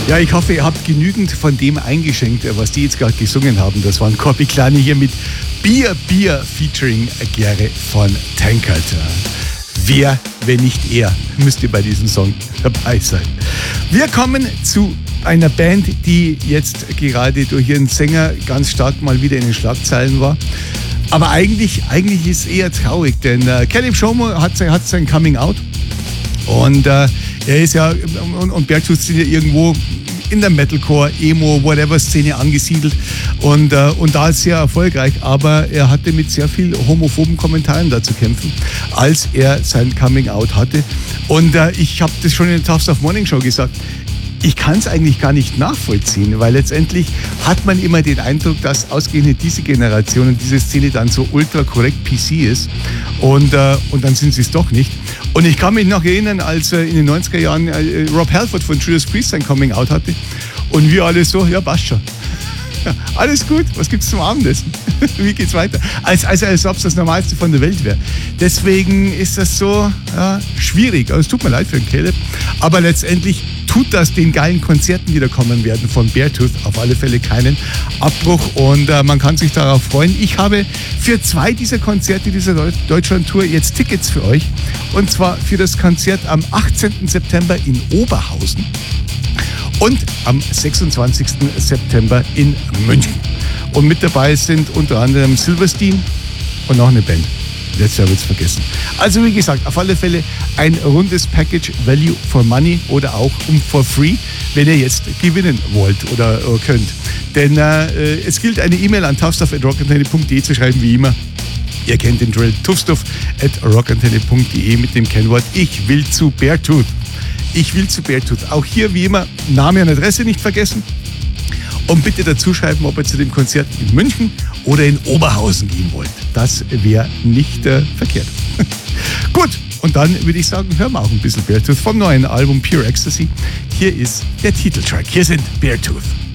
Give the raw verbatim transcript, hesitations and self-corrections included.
Ja, ich hoffe, ihr habt genügend von dem eingeschenkt, was die jetzt gerade gesungen haben. Das waren Corby Kleine hier mit Bier, Bier featuring Gere von Tankard. Wer, wenn nicht er, müsste bei diesem Song dabei sein. Wir kommen zu einer Band, die jetzt gerade durch ihren Sänger ganz stark mal wieder in den Schlagzeilen war. Aber eigentlich, eigentlich ist es eher traurig, denn äh, Caleb Shomo hat, hat sein Coming Out. Und äh, er ist ja, und, und Bergtooth sind ja irgendwo in der Metalcore, Emo, Whatever-Szene angesiedelt und, äh, und da sehr erfolgreich, aber er hatte mit sehr viel homophoben Kommentaren da zu kämpfen, als er sein Coming-out hatte. Und äh, ich habe das schon in der Tufts of Morning Show gesagt, ich kann es eigentlich gar nicht nachvollziehen, weil letztendlich hat man immer den Eindruck, dass ausgerechnet diese Generation und diese Szene dann so ultra korrekt P C ist und, äh, und dann sind sie es doch nicht. Und ich kann mich noch erinnern, als äh, in den neunziger Jahren äh, Rob Halford von Judas Priest sein Coming Out hatte und wir alle so, ja passt schon. Ja, alles gut, was gibt's zum Abendessen? Wie geht's weiter? Als, als, als ob es das Normalste von der Welt wäre. Deswegen ist das so ja, schwierig. Also, es tut mir leid für den Caleb, aber letztendlich tut das den geilen Konzerten, die da kommen werden von Beartooth, auf alle Fälle keinen Abbruch und äh, man kann sich darauf freuen. Ich habe für zwei dieser Konzerte dieser Deutschland-Tour jetzt Tickets für euch und zwar für das Konzert am achtzehnten September in Oberhausen und am sechsundzwanzigsten September in München. Und mit dabei sind unter anderem Silverstein und noch eine Band. Letztes Jahr wird es vergessen. Also wie gesagt, auf alle Fälle ein rundes Package, Value for Money oder auch um for free, wenn ihr jetzt gewinnen wollt oder äh, könnt. Denn äh, es gilt eine E-Mail an tuffstuff at rockantenne punkt de zu schreiben, wie immer. Ihr kennt den Drill, tuffstuff at rockantenne punkt de mit dem Kennwort Ich will zu Beartooth. Ich will zu Beartooth. Auch hier wie immer Name und Adresse nicht vergessen. Und bitte dazu schreiben, ob ihr zu dem Konzert in München oder in Oberhausen gehen wollt. Das wäre nicht äh, verkehrt. Gut, und dann würde ich sagen, hören wir auch ein bisschen Beartooth vom neuen Album Pure Ecstasy. Hier ist der Titeltrack. Hier sind Beartooth.